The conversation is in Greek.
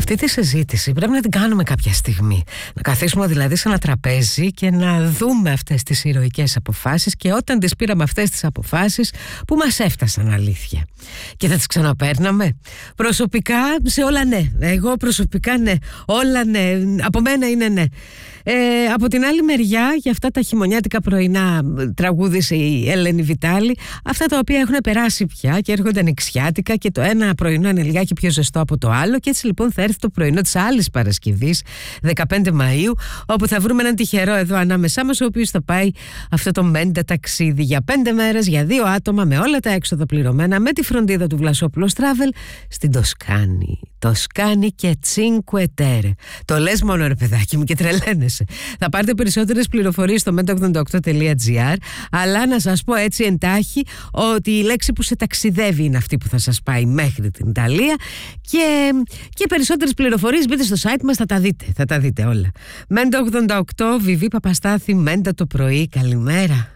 Αυτή τη συζήτηση πρέπει να την κάνουμε κάποια στιγμή. Να καθίσουμε δηλαδή σε ένα τραπέζι και να δούμε αυτές τις ηρωικές αποφάσεις και όταν τις πήραμε αυτές τις αποφάσεις που μας έφτασαν αλήθεια. Και θα τις ξαναπαίρναμε. Προσωπικά σε όλα ναι. Εγώ προσωπικά ναι. Όλα ναι. Από μένα είναι ναι. Από την άλλη μεριά, για αυτά τα χειμωνιάτικα πρωινά τραγούδισε η Ελένη Βιτάλη, αυτά τα οποία έχουν περάσει πια και έρχονται ανοιξιάτικα και το ένα πρωινό είναι λιγάκι πιο ζεστό από το άλλο. Και έτσι λοιπόν θα έρθει το πρωινό της άλλης Παρασκευής, 15 Μαΐου, όπου θα βρούμε έναν τυχερό εδώ ανάμεσά μας, ο οποίος θα πάει αυτό το μέντα ταξίδι για 5 μέρες, για 2 άτομα, με όλα τα έξοδα πληρωμένα, με τη φροντίδα του Βλασόπουλος Travel στην Τοσκάνη. Τοσκάνη και Cinque Terre. Το λες μόνο ρε παιδάκι μου και τρελαίνεσαι. Θα πάρετε περισσότερες πληροφορίες στο menta88.gr, αλλά να σας πω έτσι εντάχει ότι η λέξη που σε ταξιδεύει είναι αυτή που θα σας πάει μέχρι την Ιταλία και περισσότερες πληροφορίες μπείτε στο site μας, θα τα δείτε όλα. Menta88, Βιβί Παπαστάθη, Μέντα το πρωί, καλημέρα.